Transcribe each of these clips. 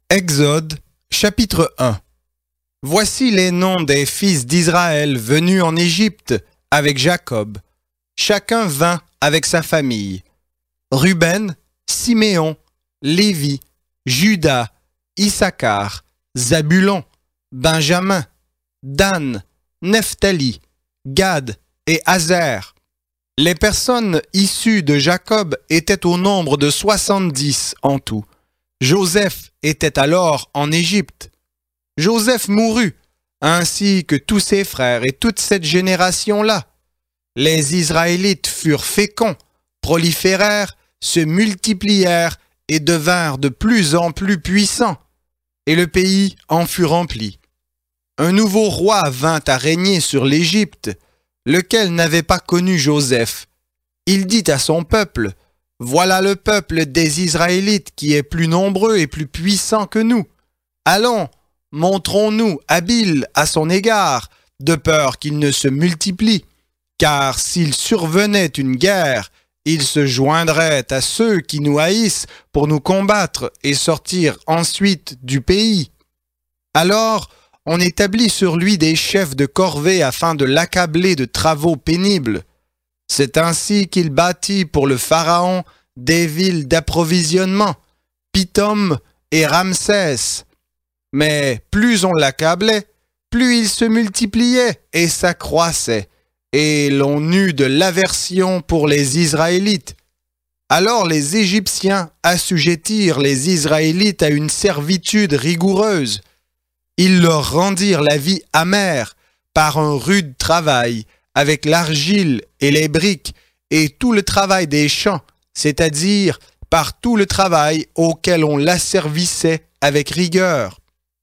Exode, chapitre 1. Voici les noms des fils d'Israël venus en Égypte avec Jacob. Chacun vint avec sa famille. Ruben, Siméon, Lévi, Juda, Issachar, Zabulon, Benjamin, Dan, Nephtali, Gad et Azer. Les personnes issues de Jacob étaient au nombre de 70 en tout. Joseph était alors en Égypte. Joseph mourut, ainsi que tous ses frères et toute cette génération-là. Les Israélites furent féconds, proliférèrent, se multiplièrent et devinrent de plus en plus puissants. Et le pays en fut rempli. Un nouveau roi vint à régner sur l'Égypte, lequel n'avait pas connu Joseph. Il dit à son peuple: « Voilà le peuple des Israélites qui est plus nombreux et plus puissant que nous. Allons, montrons-nous habiles à son égard, de peur qu'il ne se multiplie. Car s'il survenait une guerre, il se joindrait à ceux qui nous haïssent pour nous combattre et sortir ensuite du pays. Alors, on établit sur lui des chefs de corvée afin de l'accabler de travaux pénibles. C'est ainsi qu'il bâtit pour le Pharaon des villes d'approvisionnement, Pithom et Ramsès. Mais plus on l'accablait, plus il se multipliait et s'accroissait, et l'on eut de l'aversion pour les Israélites. Alors les Égyptiens assujettirent les Israélites à une servitude rigoureuse. Ils leur rendirent la vie amère par un rude travail, avec l'argile et les briques, et tout le travail des champs, c'est-à-dire par tout le travail auquel on l'asservissait avec rigueur.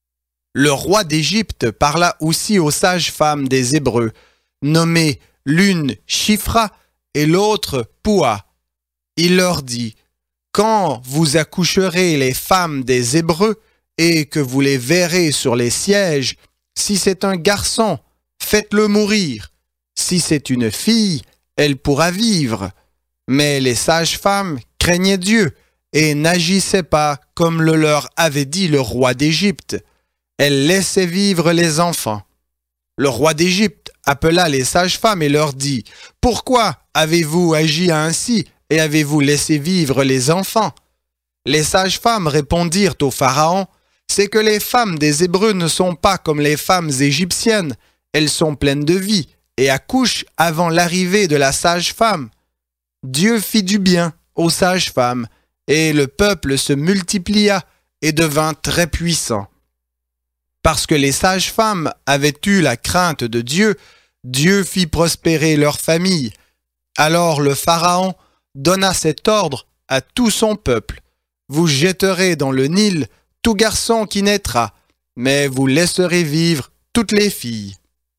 Le roi d'Égypte parla aussi aux sages-femmes des Hébreux, nommées l'une Shifra et l'autre Poua. Il leur dit: « Quand vous accoucherez les femmes des Hébreux et que vous les verrez sur les sièges, si c'est un garçon, faites-le mourir. Si c'est une fille, elle pourra vivre. » Mais les sages-femmes craignaient Dieu et n'agissaient pas comme le leur avait dit le roi d'Égypte. Elles laissaient vivre les enfants. Le roi d'Égypte appela les sages-femmes et leur dit: « Pourquoi avez-vous agi ainsi et avez-vous laissé vivre les enfants ?» Les sages-femmes répondirent au Pharaon: « C'est que les femmes des Hébreux ne sont pas comme les femmes égyptiennes. Elles sont pleines de vie et accouchent avant l'arrivée de la sage-femme. » Dieu fit du bien aux sages-femmes, et le peuple se multiplia et devint très puissant. Parce que les sages-femmes avaient eu la crainte de Dieu, Dieu fit prospérer leur famille. Alors le Pharaon donna cet ordre à tout son peuple: « Vous jetterez dans le Nil tout garçon qui naîtra, mais vous laisserez vivre toutes les filles. »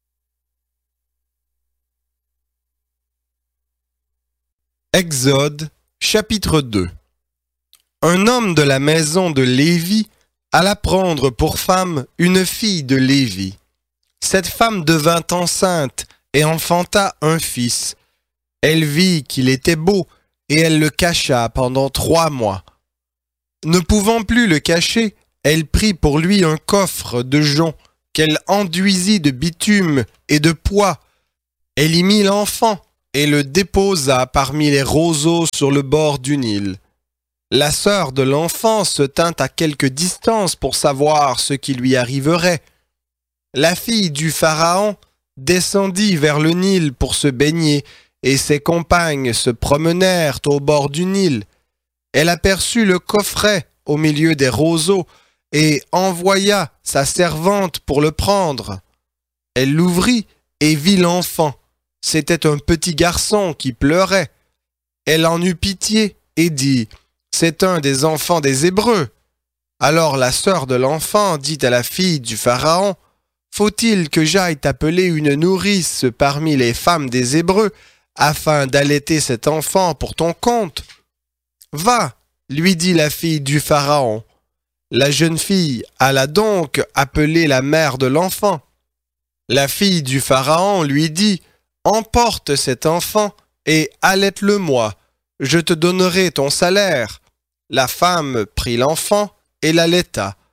Exode, chapitre 2. Un homme de la maison de Lévi alla prendre pour femme une fille de Lévi. Cette femme devint enceinte et enfanta un fils. Elle vit qu'il était beau et elle le cacha pendant 3 mois. Ne pouvant plus le cacher, elle prit pour lui un coffre de jonc qu'elle enduisit de bitume et de pois. Elle y mit l'enfant et le déposa parmi les roseaux sur le bord du Nil. La sœur de l'enfant se tint à quelque distance pour savoir ce qui lui arriverait. La fille du Pharaon descendit vers le Nil pour se baigner, et ses compagnes se promenèrent au bord du Nil. Elle aperçut le coffret au milieu des roseaux et envoya sa servante pour le prendre. Elle l'ouvrit et vit l'enfant. C'était un petit garçon qui pleurait. Elle en eut pitié et dit: « C'est un des enfants des Hébreux. » Alors la sœur de l'enfant dit à la fille du Pharaon: « Faut-il que j'aille t'appeler une nourrice parmi les femmes des Hébreux afin d'allaiter cet enfant pour ton compte ? » « Va, lui dit la fille du Pharaon. La jeune fille alla donc appeler la mère de l'enfant. La fille du Pharaon lui dit: « Emporte cet enfant et allaite-le-moi, je te donnerai ton salaire. » La femme prit l'enfant et l'allaita.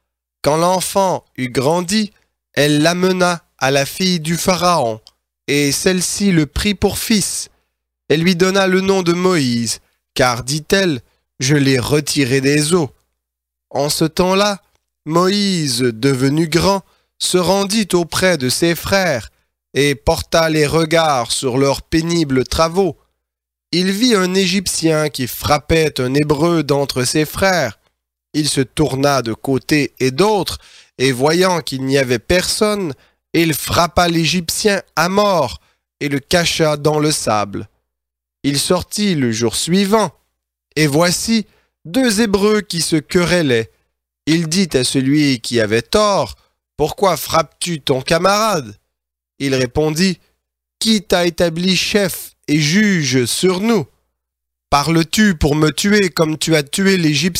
Quand l'enfant eut grandi, elle l'amena à la fille du Pharaon, et celle-ci le prit pour fils. Elle lui donna le nom de Moïse, car, dit-elle, je l'ai retiré des eaux. En ce temps-là, Moïse, devenu grand, se rendit auprès de ses frères et porta les regards sur leurs pénibles travaux. Il vit un Égyptien qui frappait un Hébreu d'entre ses frères. Il se tourna de côté et d'autre, et voyant qu'il n'y avait personne, il frappa l'Égyptien à mort et le cacha dans le sable. Il sortit le jour suivant, et voici 2 Hébreux qui se querellaient. Il dit à celui qui avait tort, « Pourquoi frappes-tu ton camarade ?» Il répondit, « Qui t'a établi chef et juge sur nous? Parles-tu pour me tuer comme tu as tué l'Égyptien ?»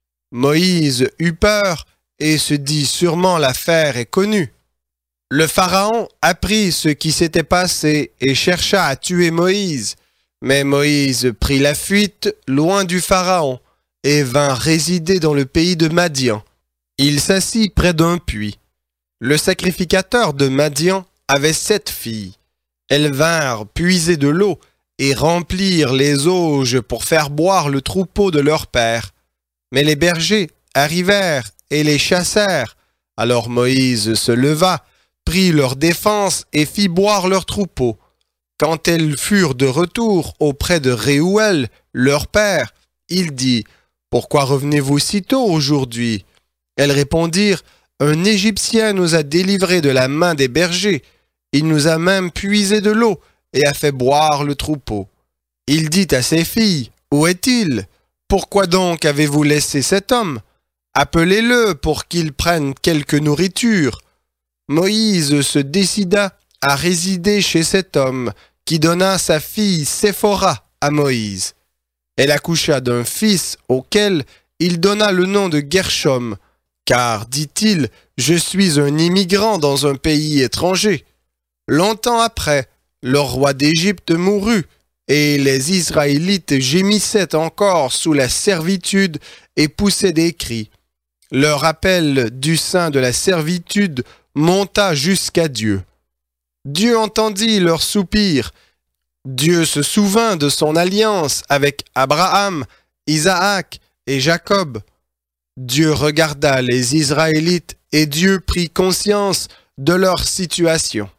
Moïse eut peur et se dit, « Sûrement l'affaire est connue. » Le Pharaon apprit ce qui s'était passé et chercha à tuer Moïse. Mais Moïse prit la fuite loin du Pharaon et vint résider dans le pays de Madian. Il s'assit près d'un puits. Le sacrificateur de Madian avait 7 filles. Elles vinrent puiser de l'eau et remplir les auges pour faire boire le troupeau de leur père. Mais les bergers arrivèrent et les chassèrent. Alors Moïse se leva, prit leur défense et fit boire leur troupeau. Quand elles furent de retour auprès de Réouel, leur père, il dit, « Pourquoi revenez-vous si tôt aujourd'hui ?» Elles répondirent, « Un Égyptien nous a délivrés de la main des bergers. Il nous a même puisé de l'eau et a fait boire le troupeau. » Il dit à ses filles, « Où est-il? Pourquoi donc avez-vous laissé cet homme? Appelez-le pour qu'il prenne quelque nourriture. » Moïse se décida à résider chez cet homme, qui donna sa fille Séphora à Moïse. Elle accoucha d'un fils auquel il donna le nom de Gershom, car, dit-il, je suis un immigrant dans un pays étranger. Longtemps après, le roi d'Égypte mourut, et les Israélites gémissaient encore sous la servitude et poussaient des cris. Leur appel du sein de la servitude monta jusqu'à Dieu. Dieu entendit leurs soupirs. Dieu se souvint de son alliance avec Abraham, Isaac et Jacob. Dieu regarda les Israélites et Dieu prit conscience de leur situation.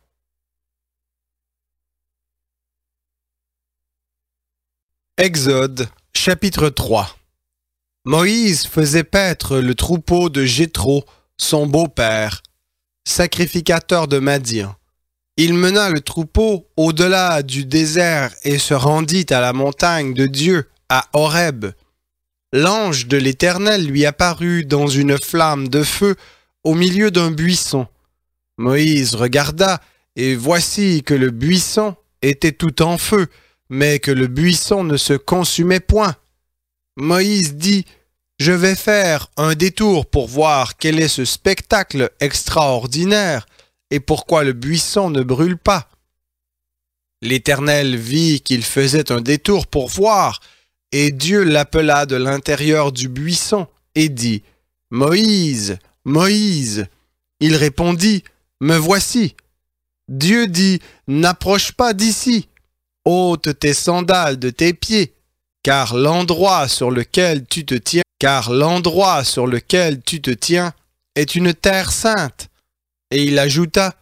Exode, chapitre 3. Moïse faisait paître le troupeau de Jéthro, son beau-père, sacrificateur de Madian. Il mena le troupeau au-delà du désert et se rendit à la montagne de Dieu, à Horeb. L'ange de l'Éternel lui apparut dans une flamme de feu au milieu d'un buisson. Moïse regarda, et voici que le buisson était tout en feu, mais que le buisson ne se consumait point. Moïse dit, « Je vais faire un détour pour voir quel est ce spectacle extraordinaire, et pourquoi le buisson ne brûle pas. » L'Éternel vit qu'il faisait un détour pour voir, et Dieu l'appela de l'intérieur du buisson et dit, « Moïse, Moïse !» Il répondit, « Me voici. » Dieu dit, « N'approche pas d'ici. Ôte tes sandales de tes pieds, car l'endroit sur lequel tu te tiens, est une terre sainte. » Et il ajouta,